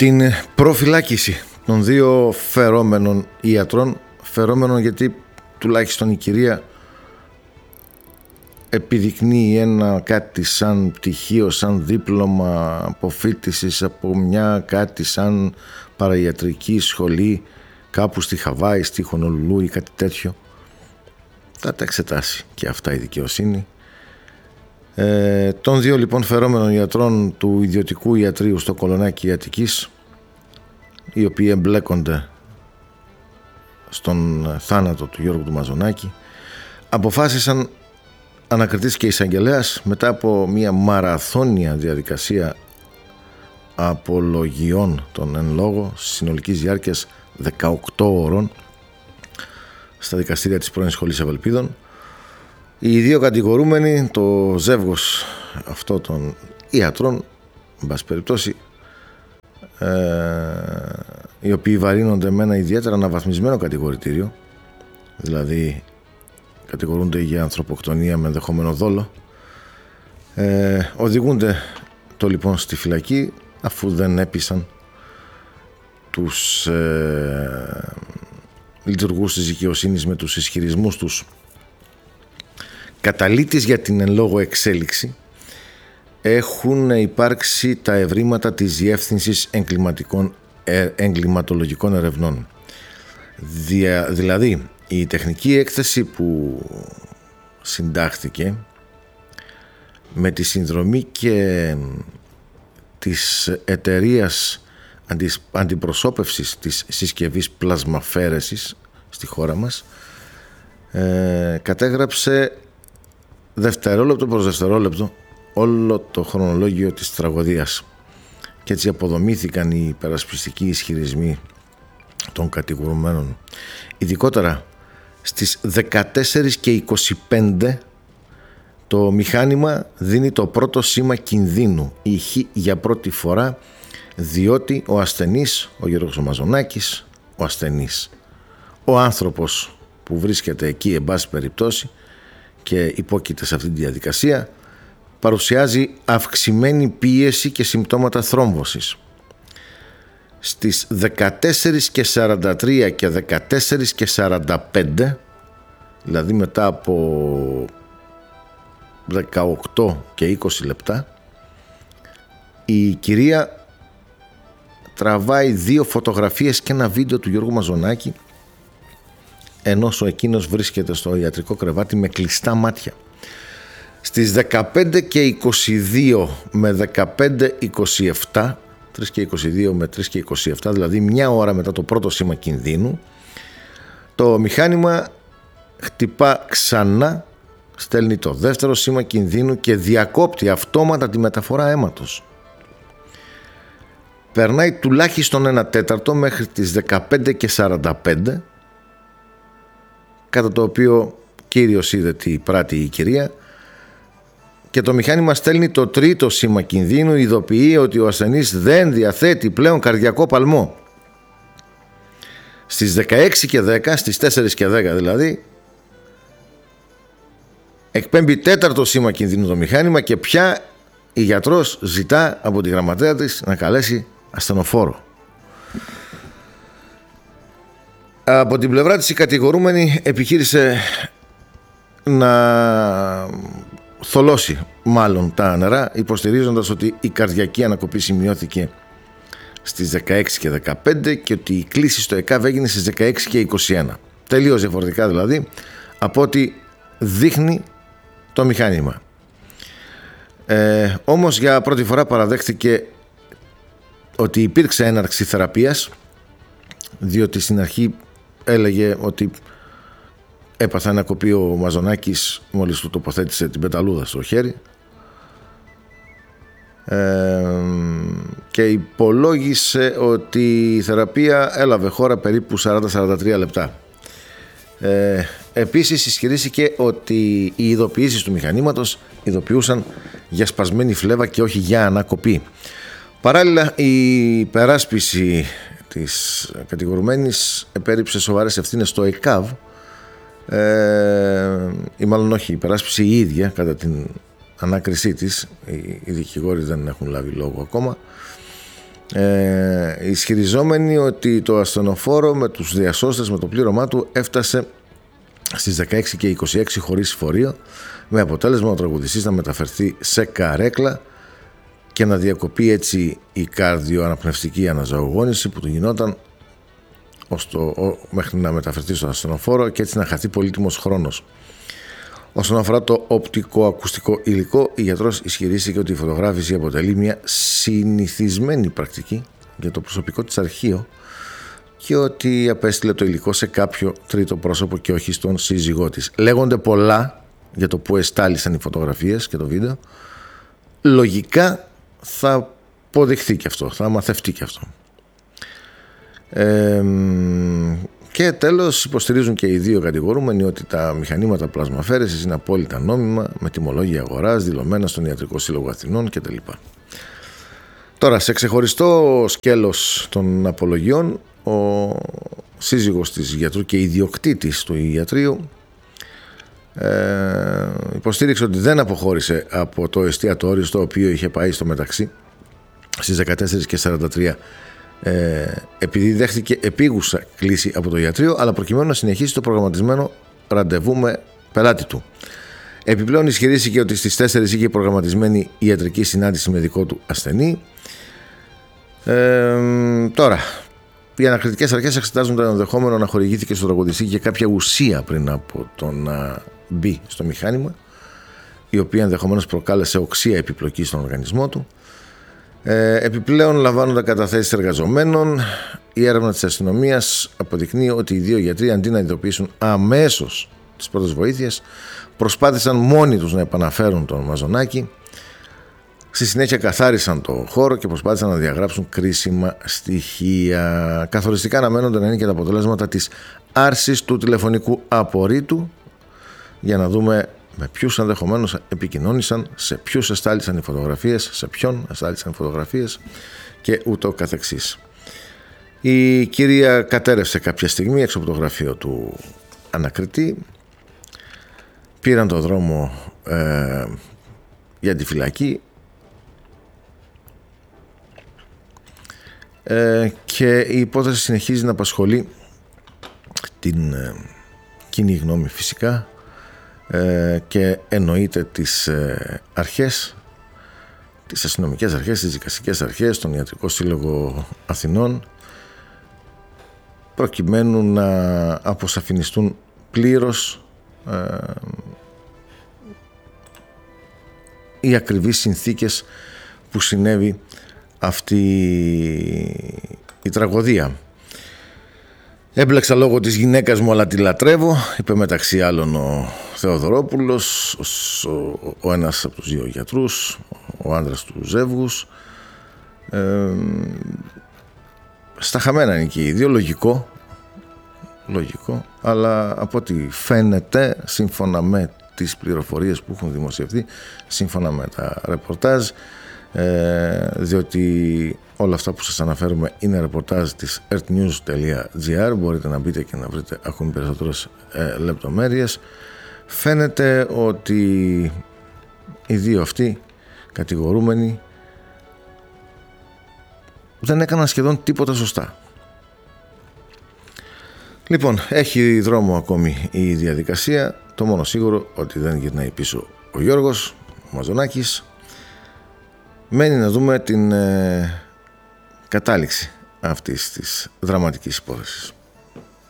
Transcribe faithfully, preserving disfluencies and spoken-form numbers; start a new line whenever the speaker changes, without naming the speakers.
την προφυλάκηση των δύο φερόμενων ιατρών, φερόμενων γιατί τουλάχιστον η κυρία επιδεικνύει ένα κάτι σαν πτυχίο, σαν δίπλωμα αποφύτισης από μια κάτι σαν παραϊατρική σχολή κάπου στη Χαβάη, στη Χονολουλού ή κάτι τέτοιο. Θα τα εξετάσει και αυτά η δικαιοσύνη. Ε, των δύο λοιπόν φερόμενων ιατρών του ιδιωτικού ιατρείου στο Κολονάκι Αττικής, οι οποίοι εμπλέκονται στον θάνατο του Γιώργου του Μαζονάκη, αποφάσισαν ανακριτής και εισαγγελέας μετά από μια μαραθώνια διαδικασία απολογιών των εν λόγω συνολικής διάρκειας δεκαοκτώ ώρων στα δικαστήρια της πρώην Σχολής Ευελπίδων. Οι δύο κατηγορούμενοι, το ζεύγος αυτό των ιατρών, εν πάση περιπτώσει, ε, οι οποίοι βαρύνονται με ένα ιδιαίτερα αναβαθμισμένο κατηγορητήριο, δηλαδή κατηγορούνται για ανθρωποκτονία με ενδεχόμενο δόλο, ε, οδηγούνται το λοιπόν στη φυλακή αφού δεν έπεισαν τους ε, λειτουργούς της δικαιοσύνης με τους ισχυρισμούς τους. Καταλήτης για την εν λόγω εξέλιξη έχουν υπάρξει τα ευρήματα της Διεύθυνσης Εγκληματολογικών Ερευνών. Δια, δηλαδή η τεχνική έκθεση που συντάχθηκε με τη συνδρομή και της εταιρείας αντιπροσώπευσης της συσκευής πλασμαφέρεσης στη χώρα μας ε, κατέγραψε δευτερόλεπτο προς δευτερόλεπτο όλο το χρονολόγιο της τραγωδίας και έτσι αποδομήθηκαν οι υπερασπιστικοί ισχυρισμοί των κατηγορουμένων. Ειδικότερα στις δεκατέσσερις και είκοσι πέντε το μηχάνημα δίνει το πρώτο σήμα κινδύνου, ηχεί για πρώτη φορά, διότι ο ασθενής, ο Γιώργος ο Μαζονάκης, ο ασθενής, ο άνθρωπος που βρίσκεται εκεί εν πάση περιπτώσει και υπόκειται σε αυτή τη διαδικασία, παρουσιάζει αυξημένη πίεση και συμπτώματα θρόμβωσης. Στις δεκατέσσερις και σαράντα τρία και δεκατέσσερις και σαράντα πέντε, δηλαδή μετά από δεκαοκτώ και είκοσι λεπτά, η κυρία τραβάει δύο φωτογραφίες και ένα βίντεο του Γιώργου Μαζονάκη ενώ εκείνος βρίσκεται στο ιατρικό κρεβάτι με κλειστά μάτια. Στις δεκαπέντε και είκοσι δύο με δεκαπέντε είκοσι επτά, τρεις και είκοσι δύο με τρεις και είκοσι επτά, δηλαδή μια ώρα μετά το πρώτο σήμα κινδύνου, το μηχάνημα χτυπά ξανά, στέλνει το δεύτερο σήμα κινδύνου και διακόπτει αυτόματα τη μεταφορά αίματος. Περνάει τουλάχιστον ένα τέταρτο μέχρι τις δεκαπέντε και σαράντα πέντε, κατά το οποίο κύριος είδε τι πράττει η κυρία, και το μηχάνημα στέλνει το τρίτο σήμα κινδύνου, ειδοποιεί ότι ο ασθενής δεν διαθέτει πλέον καρδιακό παλμό. Στις δεκαέξι και δέκα, στις τέσσερις και δέκα δηλαδή, εκπέμπει τέταρτο σήμα κινδύνου το μηχάνημα και πια η γιατρός ζητά από τη γραμματέα της να καλέσει ασθενοφόρο. Από την πλευρά της η κατηγορούμενη επιχείρησε να θολώσει μάλλον τα νερά, υποστηρίζοντας ότι η καρδιακή ανακοπή σημειώθηκε στις δεκαέξι και δεκαπέντε και ότι η κλήση στο ΕΚΑΒ έγινε στις δεκαέξι και είκοσι ένα. Τελείως διαφορετικά δηλαδή από ό,τι δείχνει το μηχάνημα. Ε, όμως για πρώτη φορά παραδέχτηκε ότι υπήρξε έναρξη θεραπείας, διότι στην αρχή έλεγε ότι έπαθε ανακοπή ο Μαζονάκης μόλις του τοποθέτησε την πεταλούδα στο χέρι, ε, και υπολόγισε ότι η θεραπεία έλαβε χώρα περίπου σαράντα με σαράντα τρία λεπτά. Ε, επίσης ισχυρίστηκε ότι οι ειδοποιήσεις του μηχανήματος ειδοποιούσαν για σπασμένη φλέβα και όχι για ανακοπή. Παράλληλα, η υπεράσπιση της κατηγορουμένης επέριψε σοβαρές ευθύνες στο ΕΚΑΒ, ε, ή μάλλον όχι, η υπεράσπιση η ίδια κατά την ανάκρισή της, οι, οι δικηγόροι δεν έχουν λάβει λόγο ακόμα, ε, ισχυριζόμενοι ότι το ασθενοφόρο με τους διασώστες, με το πλήρωμά του, έφτασε στις δεκαέξι και είκοσι έξι χωρίς φορείο, με αποτέλεσμα ο τραγουδιστής να μεταφερθεί σε καρέκλα και να διακοπεί έτσι η καρδιοαναπνευστική αναζωογόνηση που του γινόταν ως το, μέχρι να μεταφερθεί στο ασθενοφόρο και έτσι να χαθεί πολύτιμος χρόνος. Όσον αφορά το οπτικοακουστικό υλικό, η γιατρός ισχυρίστηκε ότι η φωτογράφηση αποτελεί μια συνηθισμένη πρακτική για το προσωπικό της αρχείο και ότι απέστειλε το υλικό σε κάποιο τρίτο πρόσωπο και όχι στον σύζυγό της. Λέγονται πολλά για το που εστάλησαν οι φωτογραφίες και το βίντεο. Λογικά θα αποδειχθεί και αυτό, θα μαθευτεί και αυτό. Ε, και τέλος, υποστηρίζουν και οι δύο κατηγορούμενοι ότι τα μηχανήματα πλασμαφέρεσης είναι απόλυτα νόμιμα, με τιμολόγια αγοράς δηλωμένα στον Ιατρικό Σύλλογο Αθηνών κτλ. Τώρα, σε ξεχωριστό σκέλος των απολογιών, ο σύζυγος της γιατρού και ιδιοκτήτης του ιατρείου ε, υποστήριξε ότι δεν αποχώρησε από το εστιατόριο στο οποίο είχε πάει στο μεταξύ στις δεκατέσσερις και σαράντα τρία ε, επειδή δέχτηκε επίγουσα κλήση από το ιατρείο, αλλά προκειμένου να συνεχίσει το προγραμματισμένο ραντεβού με πελάτη του. Επιπλέον ισχυρίστηκε ότι στις τέσσερις είχε προγραμματισμένη ιατρική συνάντηση με δικό του ασθενή. Ε, τώρα, οι ανακριτικές αρχές εξετάζουν το ενδεχόμενο να χορηγήθηκε στο τραγουδιστή και κάποια ουσία πριν από το να μπει στο μηχάνημα, η οποία ενδεχομένως προκάλεσε οξεία επιπλοκή στον οργανισμό του. Ε, επιπλέον, λαμβάνοντα καταθέσεις εργαζομένων, η έρευνα της αστυνομίας αποδεικνύει ότι οι δύο γιατροί, αντί να ειδοποιήσουν αμέσως τις πρώτες βοήθειες, προσπάθησαν μόνοι τους να επαναφέρουν τον Μαζονάκη. Στη συνέχεια καθάρισαν το χώρο και προσπάθησαν να διαγράψουν κρίσιμα στοιχεία. Καθοριστικά αναμένονται να είναι και τα αποτελέσματα της άρσης του τηλεφωνικού απορρίτου, για να δούμε με ποιους ενδεχομένως επικοινώνησαν, σε ποιους εστάλησαν οι φωτογραφίες, σε ποιον εστάλησαν οι φωτογραφίες και ούτω καθεξής. Η κυρία κατέρευσε κάποια στιγμή έξω από το γραφείο του ανακριτή. Πήραν το δρόμο ε, για τη φυλακή ε, και η υπόθεση συνεχίζει να απασχολεί την ε, κοινή γνώμη φυσικά ε, και εννοείται τις ε, αρχές, τις αστυνομικές αρχές, τις δικαστικές αρχές, τον Ιατρικό Σύλλογο Αθηνών, προκειμένου να αποσαφινιστούν πλήρως ε, οι ακριβείς συνθήκες που συνέβη αυτή η τραγωδία. Έμπλεξα λόγω της γυναίκας μου, αλλά τη λατρεύω, είπε μεταξύ άλλων ο Θεοδωρόπουλος, ο, ο ένας από τους δύο γιατρούς, ο άντρας του ζεύγους. Ε, στα χαμένα είναι και οι δύο, λογικό, λογικό, αλλά από ό,τι φαίνεται, σύμφωνα με τις πληροφορίες που έχουν δημοσιευθεί, σύμφωνα με τα ρεπορτάζ, ε, διότι όλα αυτά που σας αναφέρουμε είναι ρεπορτάζ της earthnews τελεία gr, μπορείτε να μπείτε και να βρείτε ακόμη περισσότερες ε, λεπτομέρειες. Φαίνεται ότι οι δύο αυτοί κατηγορούμενοι δεν έκαναν σχεδόν τίποτα σωστά. Λοιπόν, έχει δρόμο ακόμη η διαδικασία. Το μόνο σίγουρο ότι δεν γυρνάει πίσω ο Γιώργος ο Μαζονάκης. Μένει να δούμε την ε, κατάληξη αυτής της δραματικής υπόθεσης.